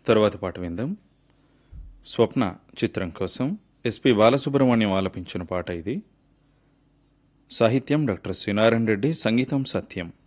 తరువాత పాట విందాం. స్వప్న చిత్రం కోసం ఎస్పి బాలసుబ్రహ్మణ్యం ఆలపించిన పాట ఇది. సాహిత్యం డాక్టర్ శ్రీనారాయణ రెడ్డి, సంగీతం సత్యం.